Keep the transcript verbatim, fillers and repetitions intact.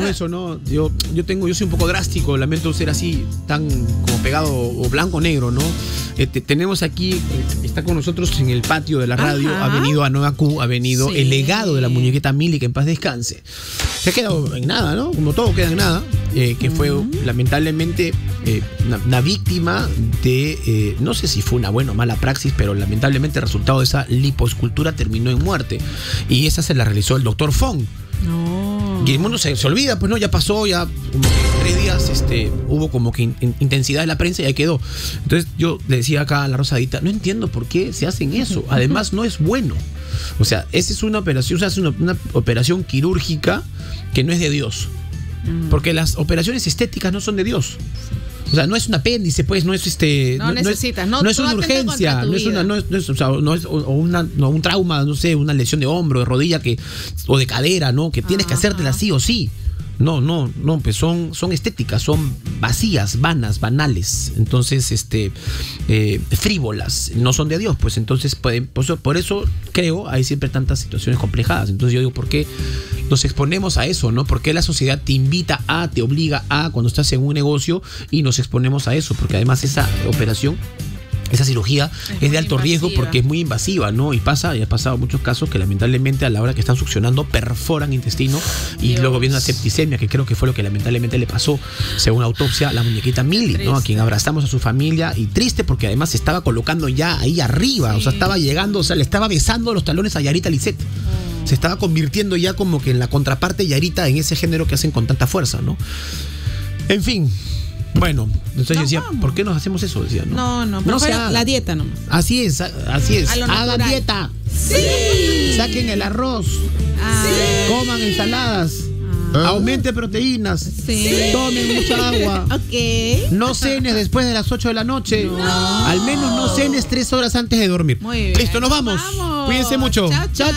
con eso, ¿no? Yo, yo tengo, yo soy un poco drástico, lamento ser así, tan como pegado o blanco o negro, ¿no? Este, tenemos aquí, eh, está con nosotros en el patio de la radio, Ajá. ha venido a Nueva Q, ha venido Sí. el legado de la muñequita Mili, que en paz descanse. Se ha quedado en nada, ¿no? Como todo queda en nada, eh, que fue Ujú. lamentablemente eh, una, una víctima de, eh, no sé si fue una buena o mala praxis, pero lamentablemente el resultado de esa lipoescultura terminó en muerte. Y esa se la realizó el doctor Fong. No. Y el mundo se, se olvida, pues no, ya pasó, ya como que tres días este, hubo como que in- in- intensidad de la prensa y ahí quedó. Entonces yo le decía acá a la Rosadita, no entiendo por qué se hacen eso. Además no es bueno. O sea, esa es una operación, o sea, es una, una operación quirúrgica que no es de Dios. Porque las operaciones estéticas no son de Dios. O sea, no es un apéndice, pues, no es este. No necesitas, no- no es tú una atenta urgencia, contra tu no es una, vida. no es, no es, o sea, no es o- o una, no, un trauma, no sé, una lesión de hombro, de rodilla que, o de cadera, ¿no? Que tienes que Ajá. hacértela sí o sí. No, no, no, pues son, son estéticas, son vacías, vanas, banales, entonces, este, eh, frívolas, no son de Dios, pues entonces, pueden, por, eso, por eso creo, hay siempre tantas situaciones complejadas. Entonces yo digo, ¿por qué nos exponemos a eso, no? ¿Por qué la sociedad te invita a, te obliga a, cuando estás en un negocio y nos exponemos a eso? Porque además esa operación, esa cirugía Es es, muy de alto riesgo invasiva. porque es muy invasiva, ¿no? Y pasa, y ha pasado muchos casos que lamentablemente a la hora que están succionando perforan intestino y Dios. luego viene una septicemia, que creo que fue lo que lamentablemente le pasó, según autopsia, a la muñequita Mili, ¿no? A quien triste. abrazamos a su familia y triste porque además se estaba colocando ya ahí arriba, o sea, Sí. estaba llegando, o sea, le estaba besando los talones a Yarita Lisset. Se estaba convirtiendo ya como que en la contraparte de Yarita en ese género que hacen con tanta fuerza, ¿no? En fin. Bueno, entonces yo Nos decía, vamos. ¿por qué nos hacemos eso? Decía, ¿no? No, no, no pero se fue haga. la dieta nomás. Así es, a- así es. A lo Hagan natural. dieta. Sí. Saquen el arroz. Ah, Coman ensaladas. Ah. Aumente proteínas. Sí. Tomen mucha agua. Ok. No cenes después de las ocho de la noche. No. Al menos no cenes tres horas antes de dormir. Muy bien. Listo, nos vamos. Vamos. Cuídense mucho. Chao, chao.